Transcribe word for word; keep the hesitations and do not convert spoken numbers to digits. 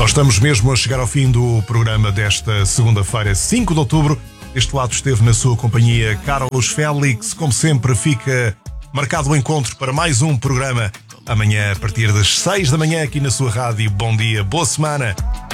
Nós estamos mesmo a chegar ao fim do programa desta segunda-feira, cinco de outubro. Este lado esteve na sua companhia Carlos Félix. Como sempre, fica marcado o encontro para mais um programa amanhã a partir das seis da manhã aqui na sua rádio. Bom dia, boa semana.